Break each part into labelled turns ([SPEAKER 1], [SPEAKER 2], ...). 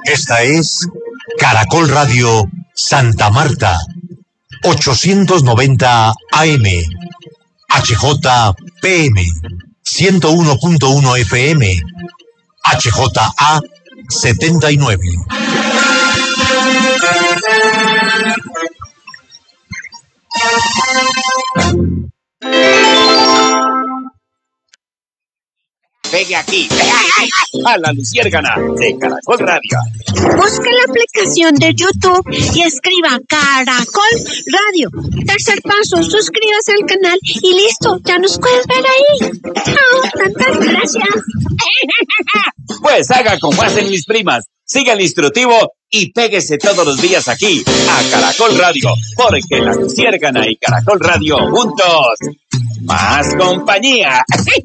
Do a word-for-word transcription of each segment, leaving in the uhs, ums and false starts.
[SPEAKER 1] Esta es Caracol Radio Santa Marta, ochocientos noventa A M, H J P M, ciento uno punto uno F M, H J A setenta y nueve.
[SPEAKER 2] Pegue aquí, a la luciérgana de Caracol Radio.
[SPEAKER 3] Busque la aplicación de YouTube y escriba Caracol Radio. Tercer paso, suscríbase al canal y listo, ya nos puedes ver ahí. Oh, tantas gracias.
[SPEAKER 2] Pues haga como hacen mis primas. Siga el instructivo y péguese todos los días aquí a Caracol Radio, porque la luciérgana y Caracol Radio juntos, más compañía.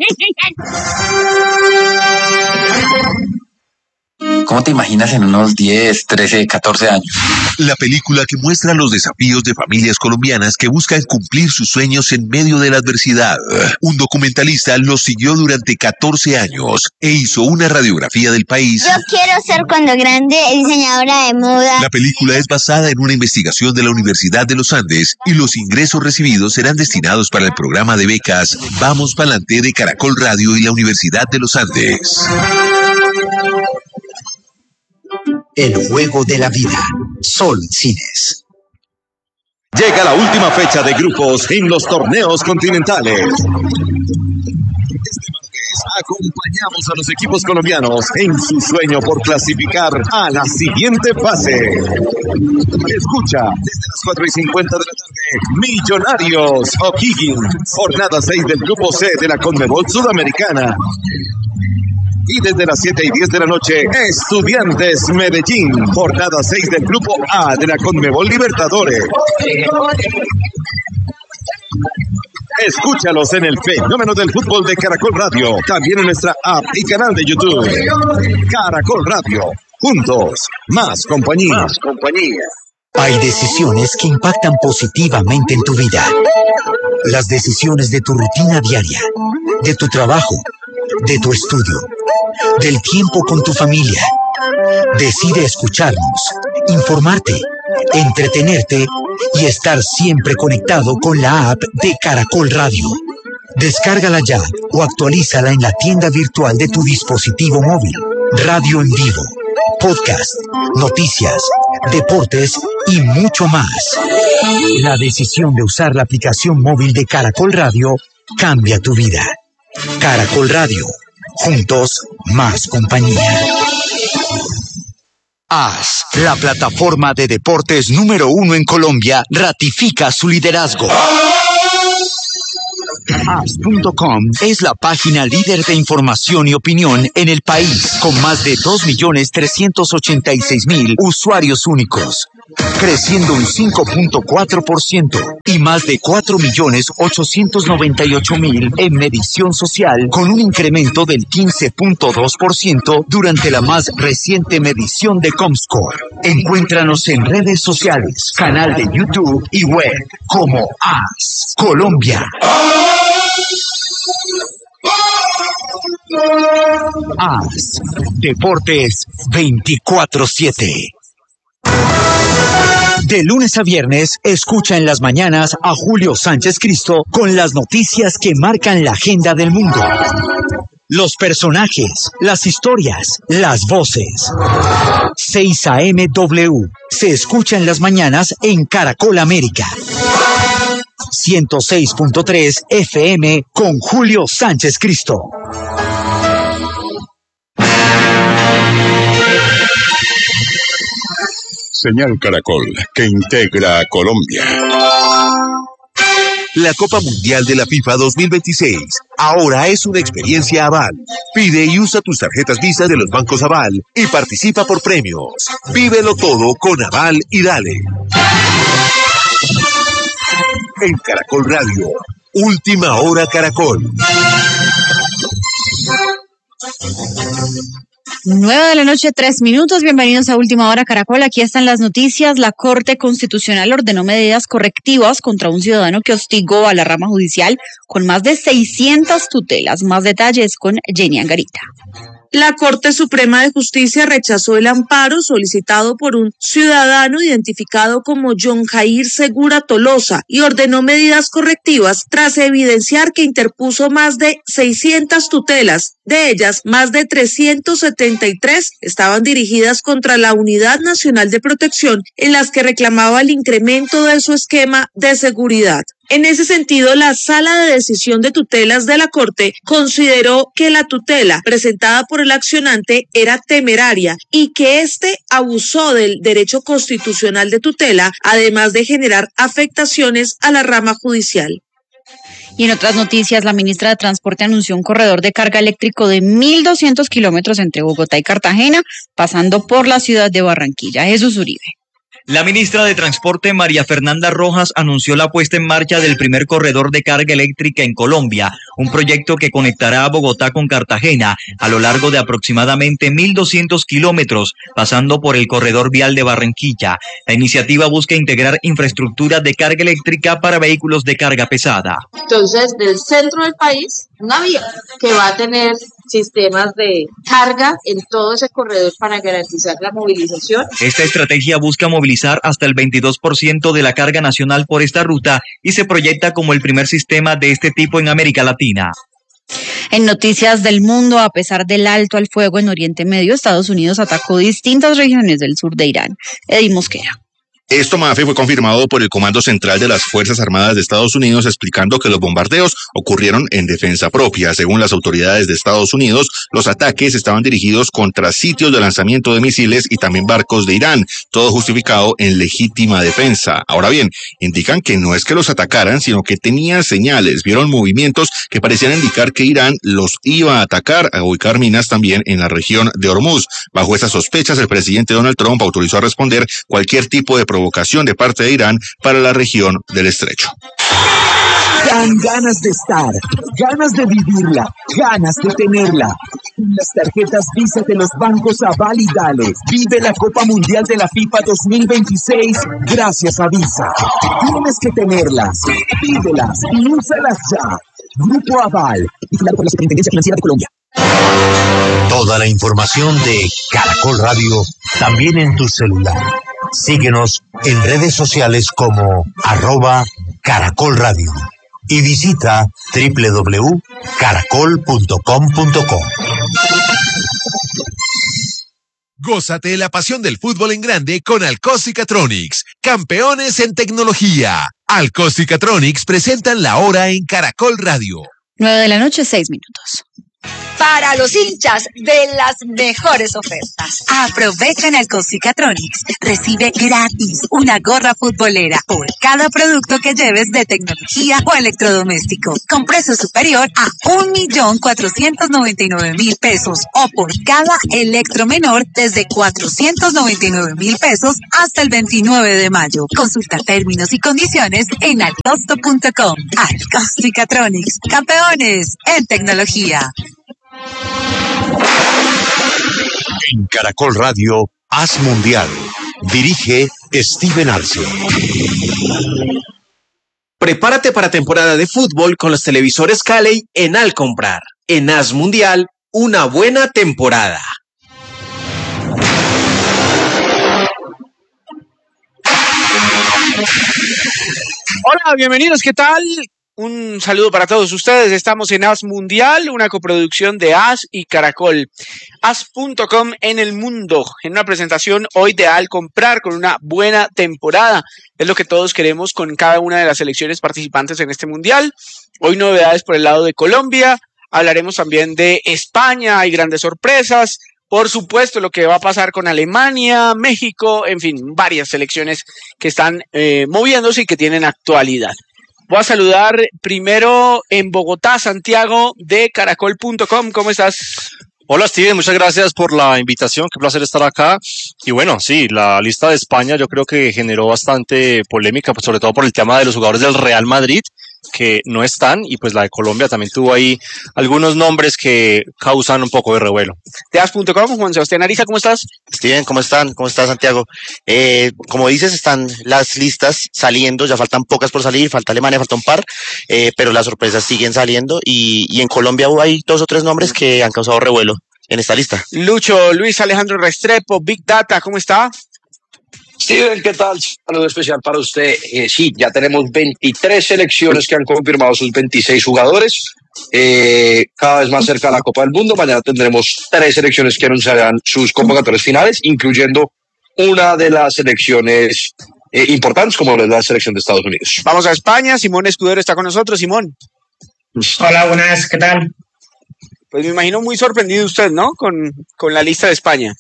[SPEAKER 4] ¿Cómo te imaginas en unos diez, trece, catorce años?
[SPEAKER 5] La película que muestra los desafíos de familias colombianas que buscan cumplir sus sueños en medio de la adversidad. Un documentalista los siguió durante catorce años e hizo una radiografía del país.
[SPEAKER 6] Yo quiero ser cuando grande diseñadora de moda.
[SPEAKER 5] La película es basada en una investigación de la Universidad de los Andes y los ingresos recibidos serán destinados para el programa de becas Vamos Pa'lante de Caracol Radio y la Universidad de los Andes.
[SPEAKER 7] El juego de la vida. Sol Cines.
[SPEAKER 8] Llega la última fecha de grupos en los torneos continentales. Este martes acompañamos a los equipos colombianos en su sueño por clasificar a la siguiente fase. Escucha desde las cuatro y cincuenta de la tarde, Millonarios O'Higgins, jornada seis del grupo C de la Conmebol Sudamericana. Y desde las siete y diez de la noche, Estudiantes Medellín, jornada seis del Grupo A de la Conmebol Libertadores. Escúchalos en el fenómeno del fútbol de Caracol Radio, también en nuestra app y canal de YouTube. Caracol Radio, juntos, más compañía. Más compañía.
[SPEAKER 7] Hay decisiones que impactan positivamente en tu vida. Las decisiones de tu rutina diaria, de tu trabajo, de tu estudio, del tiempo con tu familia. Decide escucharnos, informarte, entretenerte y estar siempre conectado con la app de Caracol Radio. Descárgala ya o actualízala en la tienda virtual de tu dispositivo móvil. Radio en vivo, podcast, noticias, deportes y mucho más. La decisión de usar la aplicación móvil de Caracol Radio cambia tu vida. Caracol Radio, juntos, más compañía. A S, la plataforma de deportes número uno en Colombia, ratifica su liderazgo. A S punto com es la página líder de información y opinión en el país, con más de dos millones trescientos ochenta y seis mil usuarios únicos, creciendo un cinco punto cuatro por ciento y más de cuatro millones ochocientos noventa y ocho mil en medición social, con un incremento del quince punto dos por ciento durante la más reciente medición de Comscore. Encuéntranos en redes sociales, canal de YouTube y web como A S Colombia. A S Deportes veinticuatro siete. De lunes a viernes, escucha en las mañanas a Julio Sánchez Cristo con las noticias que marcan la agenda del mundo. Los personajes, las historias, las voces. seis A M W se escucha en las mañanas en Caracol América. ciento seis punto tres F M con Julio Sánchez Cristo.
[SPEAKER 8] Señal Caracol, que integra a Colombia.
[SPEAKER 5] La Copa Mundial de la FIFA dos mil veintiséis ahora es una experiencia Aval. Pide y usa tus tarjetas Visa de los bancos Aval y participa por premios. Vívelo todo con Aval y dale. En Caracol Radio, Última Hora Caracol.
[SPEAKER 9] Nueve de la noche, tres minutos. Bienvenidos a Última Hora Caracol. Aquí están las noticias. La Corte Constitucional ordenó medidas correctivas contra un ciudadano que hostigó a la rama judicial con más de seiscientas tutelas. Más detalles con Jenny Angarita.
[SPEAKER 10] La Corte Suprema de Justicia rechazó el amparo solicitado por un ciudadano identificado como John Jair Segura Tolosa y ordenó medidas correctivas tras evidenciar que interpuso más de seiscientas tutelas. De ellas, más de trescientas setenta y tres estaban dirigidas contra la Unidad Nacional de Protección, en las que reclamaba el incremento de su esquema de seguridad. En ese sentido, la Sala de Decisión de Tutelas de la Corte consideró que la tutela presentada por el accionante era temeraria y que éste abusó del derecho constitucional de tutela, además de generar afectaciones a la rama judicial.
[SPEAKER 9] Y en otras noticias, la ministra de Transporte anunció un corredor de carga eléctrico de mil doscientos kilómetros entre Bogotá y Cartagena, pasando por la ciudad de Barranquilla. Jesús Uribe.
[SPEAKER 11] La ministra de Transporte, María Fernanda Rojas, anunció la puesta en marcha del primer corredor de carga eléctrica en Colombia, un proyecto que conectará a Bogotá con Cartagena a lo largo de aproximadamente mil doscientos kilómetros, pasando por el corredor vial de Barranquilla. La iniciativa busca integrar infraestructura de carga eléctrica para vehículos de carga pesada.
[SPEAKER 12] Entonces, del centro del país, una vía que va a tener sistemas de carga en todo ese corredor para garantizar la movilización.
[SPEAKER 11] Esta estrategia busca movilizar hasta el veintidós por ciento de la carga nacional por esta ruta y se proyecta como el primer sistema de este tipo en América Latina.
[SPEAKER 9] En noticias del mundo, a pesar del alto al fuego en Oriente Medio, Estados Unidos atacó distintas regiones del sur de Irán. Eddie Mosquera.
[SPEAKER 13] Esto, Mafe, fue confirmado por el Comando Central de las Fuerzas Armadas de Estados Unidos, explicando que los bombardeos ocurrieron en defensa propia. Según las autoridades de Estados Unidos, los ataques estaban dirigidos contra sitios de lanzamiento de misiles y también barcos de Irán, todo justificado en legítima defensa. Ahora bien, indican que no es que los atacaran, sino que tenían señales, vieron movimientos que parecían indicar que Irán los iba a atacar, a ubicar minas también en la región de Hormuz. Bajo esas sospechas, el presidente Donald Trump autorizó a responder cualquier tipo de provocación provocación de parte de Irán para la región del estrecho.
[SPEAKER 14] Dan ganas de estar, ganas de vivirla, ganas de tenerla. Las tarjetas Visa de los bancos Aval y Dale. Vive la Copa Mundial de la FIFA dos mil veintiséis gracias a Visa. Tienes que tenerlas, pídelas y úsalas ya. Grupo Aval, vigilado por la Superintendencia Financiera de Colombia.
[SPEAKER 1] Toda la información de Caracol Radio también en tu celular. Síguenos en redes sociales como arroba Caracol Radio y visita doble u doble u doble u punto caracol punto com punto co.
[SPEAKER 5] Gózate la pasión del fútbol en grande con Alcoz y Catronics, campeones en tecnología. Alcoz y Catronics presentan la hora en Caracol Radio.
[SPEAKER 9] Nueve de la noche, seis minutos.
[SPEAKER 15] Para los hinchas de las mejores ofertas. Aprovecha en Alcoz y Catronics. Recibe gratis una gorra futbolera por cada producto que lleves de tecnología o electrodoméstico, con precio superior a un millón cuatrocientos noventa y nueve mil pesos, o por cada electro menor desde cuatrocientos noventa y nueve mil pesos hasta el veintinueve de mayo. Consulta términos y condiciones en alcosto punto com. Alcoz y Catronics, campeones en tecnología.
[SPEAKER 1] En Caracol Radio, Haz Mundial. Dirige Steven Arce.
[SPEAKER 16] Prepárate para temporada de fútbol con los televisores Calley en Al Comprar. En Haz Mundial, una buena temporada.
[SPEAKER 17] Hola, bienvenidos, ¿qué tal? Un saludo para todos ustedes. Estamos en Haz Mundial, una coproducción de Haz y Caracol. Haz punto com en el mundo, en una presentación hoy de Al Comprar con una buena temporada. Es lo que todos queremos con cada una de las selecciones participantes en este Mundial. Hoy novedades por el lado de Colombia. Hablaremos también de España, hay grandes sorpresas. Por supuesto, lo que va a pasar con Alemania, México, en fin, varias selecciones que están eh, moviéndose y que tienen actualidad. Voy a saludar primero en Bogotá, Santiago, de caracol punto com. ¿Cómo estás?
[SPEAKER 18] Hola Steven, muchas gracias por la invitación, qué placer estar acá. Y bueno, sí, la lista de España yo creo que generó bastante polémica, pues sobre todo por el tema de los jugadores del Real Madrid, que no están, y pues la de Colombia también tuvo ahí algunos nombres que causan un poco de revuelo.
[SPEAKER 17] De Haz punto com, Juan Sebastián Ariza, ¿cómo estás?
[SPEAKER 19] Steven, ¿cómo están? ¿Cómo estás, Santiago? Eh, como dices, están las listas saliendo, ya faltan pocas por salir, falta Alemania, falta un par, eh, pero las sorpresas siguen saliendo, y, y en Colombia hay dos o tres nombres que han causado revuelo. en esta lista.
[SPEAKER 17] Lucho, Luis Alejandro Restrepo, Big Data, ¿cómo está?
[SPEAKER 20] Steven, ¿qué tal? Saludo especial para usted. Eh, sí, ya tenemos veintitrés selecciones que han confirmado sus veintiséis jugadores. Eh, cada vez más cerca de la Copa del Mundo. Mañana tendremos tres selecciones que anunciarán sus convocatorias finales, incluyendo una de las selecciones eh, importantes, como es la selección de Estados Unidos.
[SPEAKER 17] Vamos a España. Simón Escudero está con nosotros. Simón.
[SPEAKER 21] Hola, buenas, ¿qué tal?
[SPEAKER 17] Pues me imagino muy sorprendido usted, ¿no? Con, con la lista de España.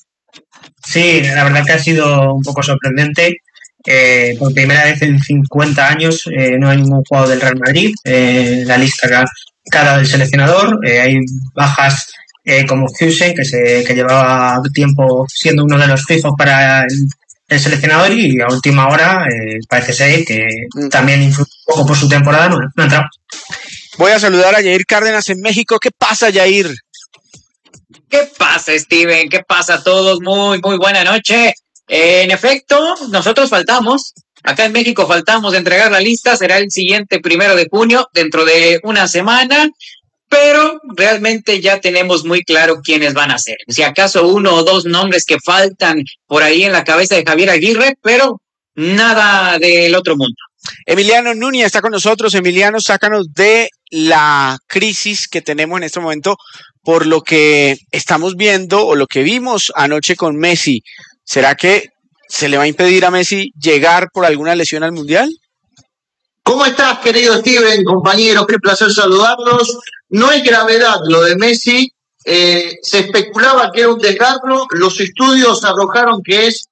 [SPEAKER 21] Sí, la verdad que ha sido un poco sorprendente. Eh, por primera vez en cincuenta años eh, no hay ningún jugador del Real Madrid. Eh, la lista cara del seleccionador. Eh, hay bajas eh, como Hussein, que, se, que llevaba tiempo siendo uno de los fijos para el, el seleccionador, y a última hora eh, parece ser que también influye un poco por su temporada, no, no ha entrado.
[SPEAKER 17] Voy a saludar a Yair Cárdenas en México. ¿Qué pasa, Yair?
[SPEAKER 22] ¿Qué pasa, Steven? ¿Qué pasa a todos? Muy, muy buena noche. Eh, en efecto, nosotros faltamos. Acá en México faltamos de entregar la lista. Será el siguiente primero de junio, dentro de una semana. Pero realmente ya tenemos muy claro quiénes van a ser. Si acaso uno o dos nombres que faltan por ahí en la cabeza de Javier Aguirre, pero nada del otro mundo.
[SPEAKER 17] Emiliano Núñez está con nosotros. Emiliano, sácanos de la crisis que tenemos en este momento por lo que estamos viendo o lo que vimos anoche con Messi. ¿Será que se le va a impedir a Messi llegar por alguna lesión al Mundial?
[SPEAKER 23] ¿Cómo estás, querido Steven, compañeros? Qué placer saludarlos. No es gravedad lo de Messi. Eh, se especulaba que era un desgarro. Los estudios arrojaron que es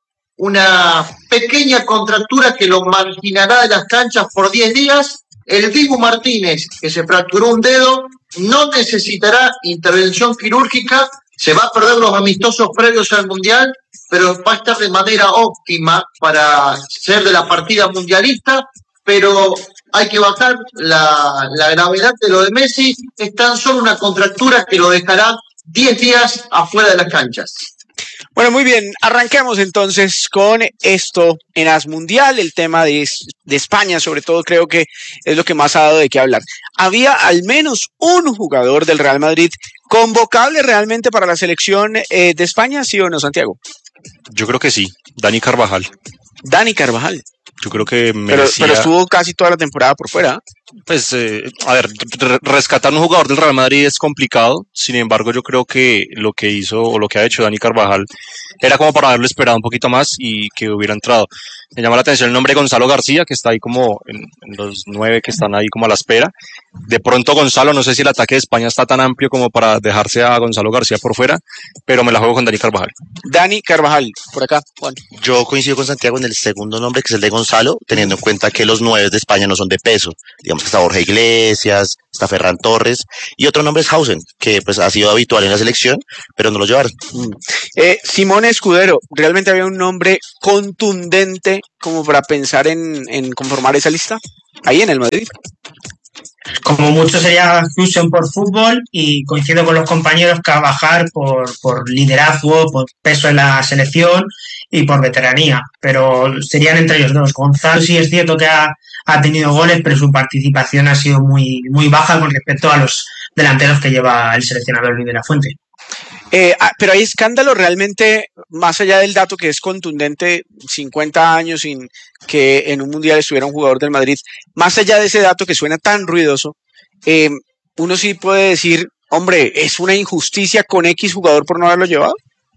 [SPEAKER 23] una pequeña contractura que lo marginará de las canchas por diez días. El Dibu Martínez, que se fracturó un dedo, no necesitará intervención quirúrgica, se va a perder los amistosos previos al Mundial, pero va a estar de manera óptima para ser de la partida mundialista, pero hay que bajar la, la gravedad de lo de Messi. Es tan solo una contractura que lo dejará diez días afuera de las canchas.
[SPEAKER 17] Bueno, muy bien, arranquemos entonces con esto en As Mundial, el tema de, de España, sobre todo creo que es lo que más ha dado de qué hablar. Había al menos un jugador del Real Madrid convocable realmente para la selección eh, de España, ¿sí o no, Santiago?
[SPEAKER 18] Yo creo que sí, Dani Carvajal.
[SPEAKER 17] Dani Carvajal.
[SPEAKER 18] Yo creo que
[SPEAKER 17] merecía... Pero, pero estuvo casi toda la temporada por fuera.
[SPEAKER 18] Pues, eh, a ver, re rescatar un jugador del Real Madrid es complicado. Sin embargo, yo creo que lo que hizo o lo que ha hecho Dani Carvajal era como para haberlo esperado un poquito más y que hubiera entrado. Me llama la atención el nombre de Gonzalo García, que está ahí como en, en los nueve que están ahí como a la espera. De pronto Gonzalo, no sé si el ataque de España está tan amplio como para dejarse a Gonzalo García por fuera, pero me la juego con Dani Carvajal.
[SPEAKER 17] Dani Carvajal, por acá, Juan.
[SPEAKER 19] Yo coincido con Santiago en el segundo nombre, que es el de Gonzalo, teniendo en cuenta que los nueve de España no son de peso. Digamos que está Borja Iglesias, está Ferran Torres, y otro nombre es Hausen, que pues ha sido habitual en la selección, pero no lo llevaron.
[SPEAKER 17] Mm. Eh, Simón Escudero, ¿realmente había un nombre contundente como para pensar en, en conformar esa lista? Ahí en el Madrid.
[SPEAKER 21] Como mucho sería Fusion por fútbol, y coincido con los compañeros Carvajal por, por liderazgo, por peso en la selección y por veteranía, pero serían entre ellos dos. Gonzalo sí es cierto que ha, ha tenido goles, pero su participación ha sido muy, muy baja con respecto a los delanteros que lleva el seleccionador Luis de la Fuente.
[SPEAKER 17] Eh, pero hay escándalo realmente, más allá del dato que es contundente, cincuenta años sin que en un mundial estuviera un jugador del Madrid, más allá de ese dato que suena tan ruidoso, eh, uno sí puede decir, hombre, ¿es una injusticia con X jugador por no haberlo llevado?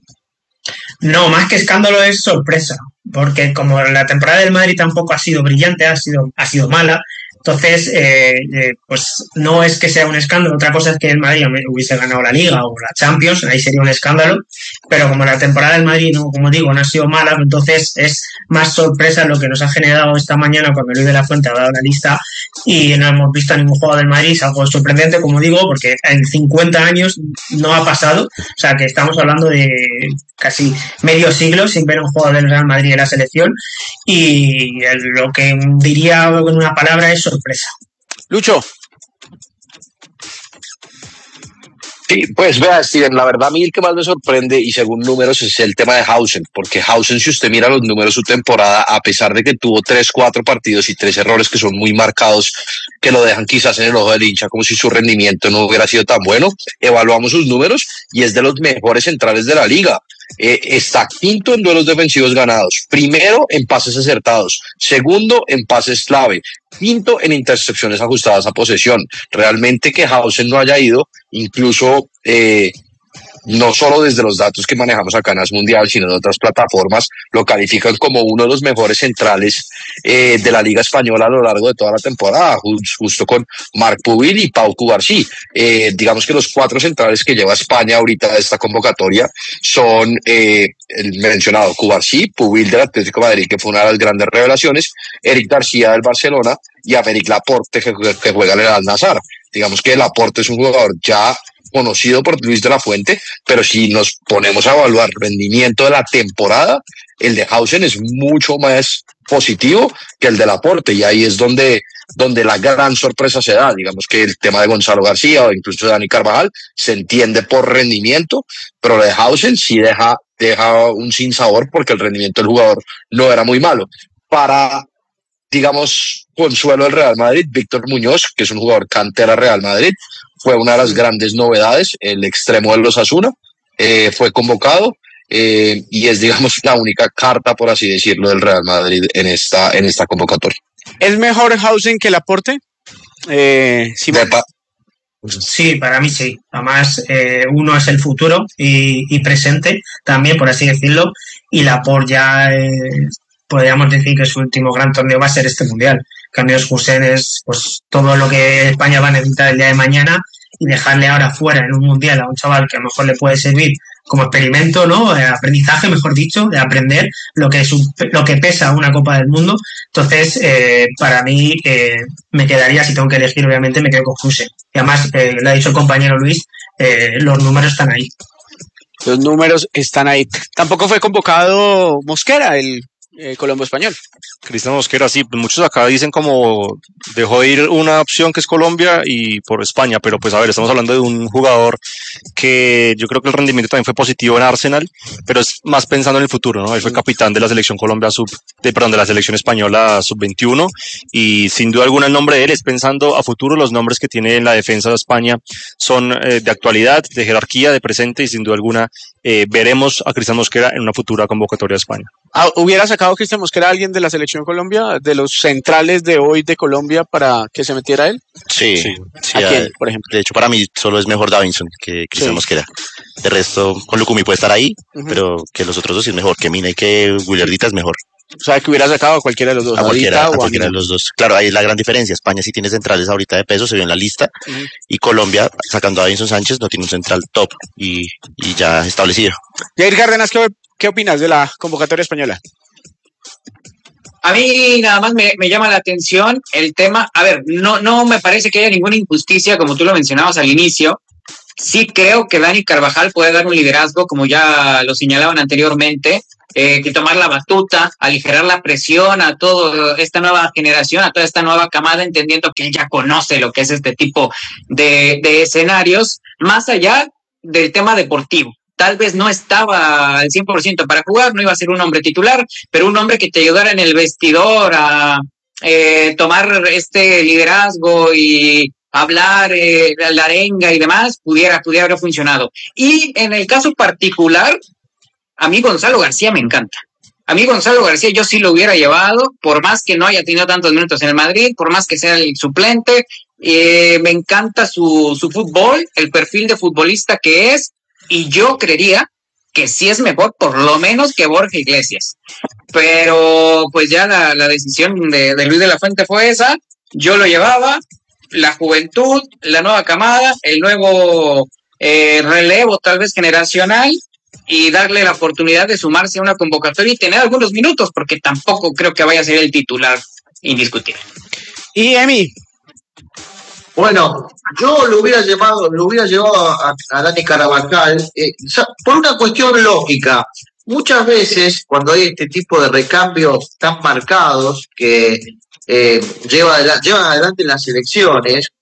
[SPEAKER 21] No, más que escándalo es sorpresa, porque como la temporada del Madrid tampoco ha sido brillante, ha sido, ha sido mala. Entonces, eh, eh, pues no es que sea un escándalo. Otra cosa es que el Madrid hubiese ganado la Liga o la Champions, ahí sería un escándalo. Pero como la temporada del Madrid, no, como digo, no ha sido mala, entonces es más sorpresa lo que nos ha generado esta mañana cuando Luis de la Fuente ha dado la lista y no hemos visto a ningún jugador del Madrid. Es algo sorprendente, como digo, porque en cincuenta años no ha pasado. O sea, que estamos hablando de casi medio siglo sin ver a un jugador del Real Madrid en la selección. Y el, lo que diría en una palabra es sorpresa.
[SPEAKER 17] Lucho.
[SPEAKER 20] Sí, pues vea, Steven, la verdad a mí el que más me sorprende y según números es el tema de Hausen, porque Hausen, si usted mira los números su temporada, a pesar de que tuvo tres, cuatro partidos y tres errores que son muy marcados, que lo dejan quizás en el ojo del hincha como si su rendimiento no hubiera sido tan bueno, evaluamos sus números y es de los mejores centrales de la liga. Eh, está quinto en duelos defensivos ganados, primero en pases acertados, segundo en pases clave, quinto en intercepciones ajustadas a posesión. Realmente que Hausen no haya ido, incluso eh, no solo desde los datos que manejamos acá en As Mundial, sino en otras plataformas, lo califican como uno de los mejores centrales eh, de la Liga Española a lo largo de toda la temporada, justo con Marc Pubil y Pau Cubarsí. Eh, digamos que los cuatro centrales que lleva España ahorita de esta convocatoria son eh, el mencionado Cubarsí, Pubil del Atlético de Madrid, que fue una de las grandes revelaciones, Eric García del Barcelona y Aymeric Laporte, que, que juega en el Al-Nassr. Digamos que Laporte es un jugador ya conocido por Luis de la Fuente, pero si nos ponemos a evaluar el rendimiento de la temporada, el de Hausen es mucho más positivo que el de Laporte, y ahí es donde, donde la gran sorpresa se da. Digamos que el tema de Gonzalo García o incluso de Dani Carvajal se entiende por rendimiento, pero el de Hausen sí deja, deja un sinsabor porque el rendimiento del jugador no era muy malo. Para, digamos, consuelo del Real Madrid, Víctor Muñoz, que es un jugador cantera Real Madrid, fue una de las grandes novedades, el extremo del Osasuna, eh, fue convocado eh, y es, digamos, la única carta, por así decirlo, del Real Madrid en esta, en esta convocatoria.
[SPEAKER 17] ¿Es mejor Hausen que Laporte? Eh, sí,
[SPEAKER 21] sí, para mí sí. Además, eh, uno es el futuro y, y presente también, por así decirlo, y Laporte ya eh, podríamos decir que su último gran torneo va a ser este Mundial. En cambio, Hausen es pues todo lo que España va a necesitar el día de mañana, y dejarle ahora fuera en un Mundial a un chaval que a lo mejor le puede servir como experimento, ¿no? Eh, aprendizaje, mejor dicho, de aprender lo que es un, lo que pesa una Copa del Mundo. Entonces, eh, para mí, eh, me quedaría, si tengo que elegir, obviamente, me quedo con Hausen. Y además, eh, lo ha dicho el compañero Luis, eh, los números están ahí.
[SPEAKER 17] Los números están ahí. Tampoco fue convocado Mosquera, el eh, Colombo español.
[SPEAKER 18] Cristian Mosquera, sí, muchos acá dicen como dejó de ir una opción que es Colombia y por España, pero pues a ver, estamos hablando de un jugador que yo creo que el rendimiento también fue positivo en Arsenal, pero es más pensando en el futuro, ¿no? Él fue capitán de la selección Colombia sub, de, perdón, de la selección española sub veintiuno, y sin duda alguna el nombre de él es pensando a futuro. Los nombres que tiene en la defensa de España son eh, de actualidad, de jerarquía, de presente, y sin duda alguna eh, veremos a Cristian Mosquera en una futura convocatoria de España.
[SPEAKER 17] Ah, ¿hubiera sacado Cristian Mosquera a alguien de la selección Colombia, de los centrales de hoy de Colombia, para que se metiera él?
[SPEAKER 19] Sí, sí, sí,
[SPEAKER 17] ¿A
[SPEAKER 19] a,
[SPEAKER 17] quién, por ejemplo?
[SPEAKER 19] De hecho, para mí solo es mejor Davinson que Cristian
[SPEAKER 17] Sí.
[SPEAKER 19] Mosquera. De resto, con Lucumi puede estar ahí,
[SPEAKER 17] Ujú.
[SPEAKER 19] pero que los otros dos sí es mejor, que Mina y que Willardita es mejor.
[SPEAKER 17] O sea, que hubiera sacado a cualquiera de los dos.
[SPEAKER 19] A cualquiera,
[SPEAKER 17] Adita
[SPEAKER 19] a
[SPEAKER 17] o a
[SPEAKER 19] cualquiera de
[SPEAKER 17] Mina.
[SPEAKER 19] los dos. Claro, ahí es la gran diferencia. España sí tiene centrales ahorita de peso, se vio en la lista,
[SPEAKER 17] Ujú.
[SPEAKER 19] y Colombia, sacando a Davinson Sánchez, no tiene un central top y, y ya establecido.
[SPEAKER 17] Jair Cárdenas, ¿qué, qué opinas de la convocatoria española?
[SPEAKER 22] A mí nada más me, me llama la atención el tema. A ver, no, no me parece que haya ninguna injusticia, como tú lo mencionabas al inicio. Sí creo que Dani Carvajal puede dar un liderazgo, como ya lo señalaban anteriormente, eh, que tomar la batuta, aligerar la presión a toda esta nueva generación, a toda esta nueva camada, entendiendo que él ya conoce lo que es este tipo de, de escenarios, más allá del tema deportivo. Tal vez no estaba al cien por ciento para jugar, no iba a ser un hombre titular, pero un hombre que te ayudara en el vestidor a eh, tomar este liderazgo y hablar eh, la arenga y demás, pudiera, pudiera haber funcionado. Y en el caso particular, a mí Gonzalo García me encanta. A mí Gonzalo García yo sí lo hubiera llevado, por más que no haya tenido tantos minutos en el Madrid, por más que sea el suplente, eh, me encanta su, su fútbol, el perfil de futbolista que es, y yo creería que sí es mejor, por lo menos, que Borja Iglesias. Pero pues ya la, la decisión de, de Luis de la Fuente fue esa. Yo lo llevaba, la juventud, la nueva camada, el nuevo eh, relevo tal vez generacional, y darle la oportunidad de sumarse a una convocatoria y tener algunos minutos, porque tampoco creo que vaya a ser el titular indiscutible.
[SPEAKER 17] Y Emi.
[SPEAKER 23] Bueno, yo lo hubiera llevado, lo hubiera llevado a, a Dani Carvajal eh, por una cuestión lógica. Muchas veces, cuando hay este tipo de recambios tan marcados que eh, lleva, llevan adelante las elecciones,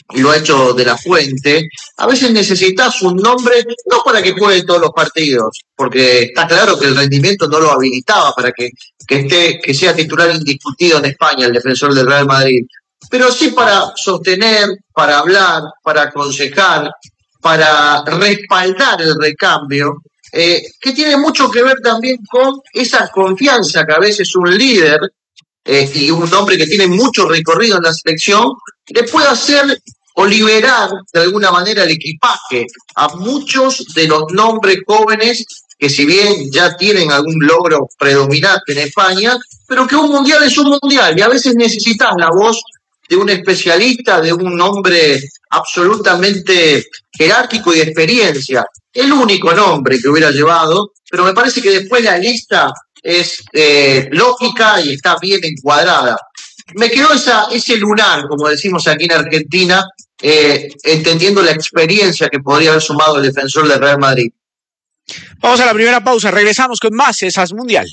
[SPEAKER 23] lo ha hecho De La Fuente, a veces necesitas un nombre, no para que juegue todos los partidos, porque está claro que el rendimiento no lo habilitaba para que, que, esté, que sea titular indiscutido en España, el defensor del Real Madrid, pero sí para sostener, para hablar, para aconsejar, para respaldar el recambio, eh, que tiene mucho que ver también con esa confianza que a veces un líder eh, y un hombre que tiene mucho recorrido en la selección le puede hacer o liberar de alguna manera el equipaje a muchos de los nombres jóvenes que si bien ya tienen algún logro predominante en España, pero que un mundial es un mundial y a veces necesitas la voz de un especialista, de un hombre absolutamente jerárquico y de experiencia. El único nombre que hubiera llevado, pero me parece que después la lista es eh, lógica y está bien encuadrada. Me quedó esa, ese lunar, como decimos aquí en Argentina, eh, entendiendo la experiencia que podría haber sumado el defensor del Real Madrid.
[SPEAKER 17] Vamos a la primera pausa, regresamos con más Esas Mundial.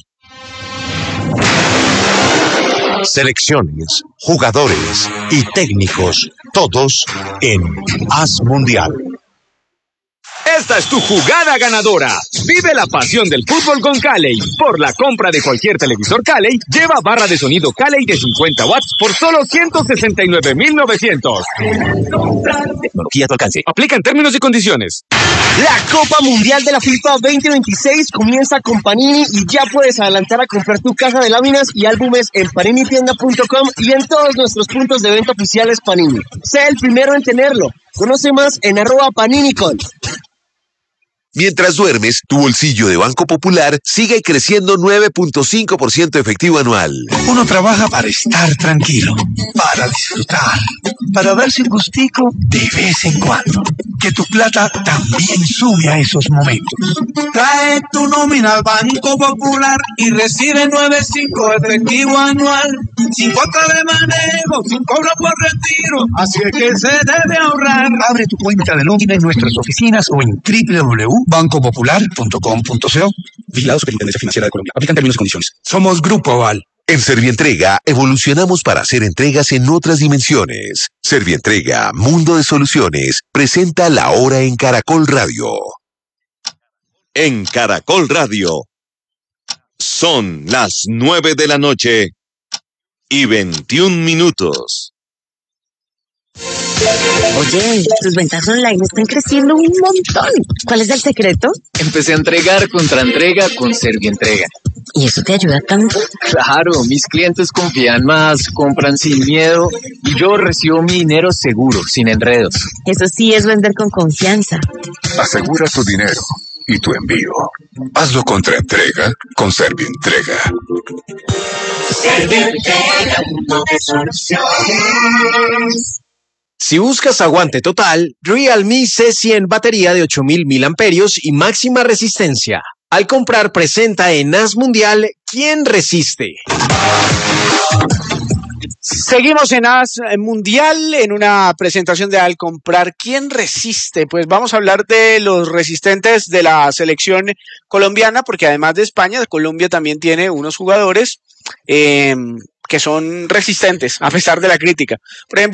[SPEAKER 1] Selecciones, jugadores y técnicos, todos en Haz Mundial.
[SPEAKER 2] Esta es tu jugada ganadora. Vive la pasión del fútbol con Calley. Por la compra de cualquier televisor Calley, lleva barra de sonido Calley de cincuenta watts por solo ciento sesenta y nueve mil novecientos. Tecnología a tu alcance. Aplica en términos y condiciones.
[SPEAKER 3] La Copa Mundial de la FIFA veinte veintiséis comienza con Panini y ya puedes adelantar a comprar tu caja de láminas y álbumes en panini tienda punto com y en todos nuestros puntos de venta oficiales Panini. Sé el primero en tenerlo. Conoce más en arroba paninicon.
[SPEAKER 5] Mientras duermes, tu bolsillo de Banco Popular sigue creciendo nueve punto cinco por ciento efectivo anual.
[SPEAKER 4] Uno trabaja para estar tranquilo, para disfrutar, para darse un gustico de vez en cuando. Que tu plata también sube a esos momentos.
[SPEAKER 24] Trae tu nómina al Banco Popular y recibe nueve punto cinco efectivo anual. Sin cuota de manejo, sin cobro por retiro. Así es que se debe ahorrar.
[SPEAKER 4] Abre tu cuenta de nómina en nuestras oficinas o en doble u doble u doble u punto banco popular punto com punto co. Vigilado Superintendencia Financiera de Colombia. Aplican términos y condiciones. Somos Grupo Aval.
[SPEAKER 5] En Servientrega evolucionamos para hacer entregas en otras dimensiones. Servientrega, Mundo de Soluciones, presenta La Hora en Caracol Radio.
[SPEAKER 25] En Caracol Radio son las nueve de la noche y veintiún minutos.
[SPEAKER 26] Oye, tus ventas online están creciendo un montón. ¿Cuál es el secreto?
[SPEAKER 27] Empecé a entregar contra entrega con Servientrega.
[SPEAKER 26] ¿Y eso te ayuda tanto?
[SPEAKER 27] Claro, mis clientes confían más, compran sin miedo y yo recibo mi dinero seguro, sin enredos.
[SPEAKER 26] Eso sí es vender con confianza.
[SPEAKER 28] Asegura tu dinero y tu envío. Hazlo contra entrega con Servientrega.
[SPEAKER 24] Servientrega, mundo de soluciones.
[SPEAKER 16] Si buscas aguante total, Realme C cien batería de ocho mil miliamperios y máxima resistencia. Al comprar presenta en Haz Mundial ¿Quién resiste?
[SPEAKER 17] Seguimos en Haz Mundial en una presentación de Al comprar ¿Quién resiste? Pues vamos a hablar de los resistentes de la selección colombiana, porque además de España, Colombia también tiene unos jugadores eh, que son resistentes a pesar de la crítica. Por ejemplo,